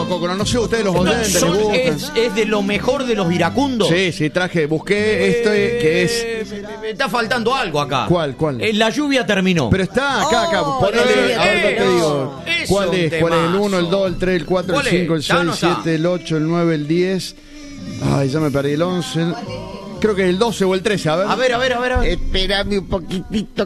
todo, Coco. No sé ustedes los oyentes les gustan. Es de lo mejor de los iracundos. Sí, busqué que es... Me está faltando algo acá. ¿Cuál? La lluvia terminó. Pero está acá. Ponele, a ver qué te digo. ¿Cuál es? ¿Cuál es? El 1, el 2, el 3, el 4, el 5, el 6, el 7, el 8, el 9, el 10. Ay, ya me perdí el 11. Creo que es el 12 o el 13, a ver. A ver. Espérame un poquitito